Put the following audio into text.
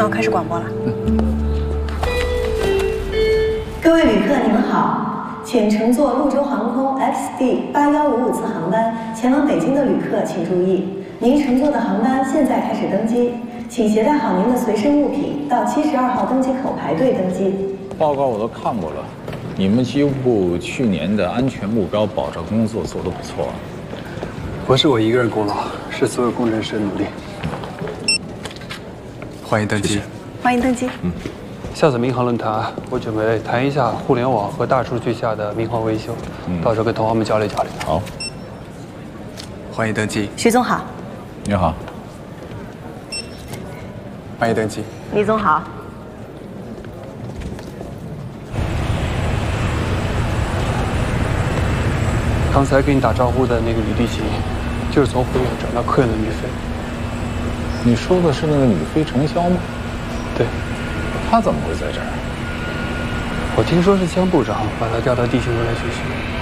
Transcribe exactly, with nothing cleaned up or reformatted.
要开始广播了。嗯。 各位旅客，你们好，请乘坐陆州航空 X D 八幺五五次航班前往北京的旅客请注意，您乘坐的航班现在开始登机，请携带好您的随身物品，到七十二号登机口排队登机。 报告我都看过了，你们机务部去年的安全目标保障工作做得不错。 不是我一个人功劳，是所有工程师的努力。 欢迎登机。 欢迎登机。 嗯。下次民航论坛，我准备谈一下互联网和大数据下的民航维修，嗯、到时候跟同行们交流交流。 好， 欢迎登机。 徐总好。 你好。 欢迎登机。 李总好。 刚才跟你打招呼的那个女地勤，就是从会员转到客人的女飞。 你说的是那个女飞程潇吗？ 对。 他怎么会在这儿？ 我听说是江部长把他调到地勤部来学习。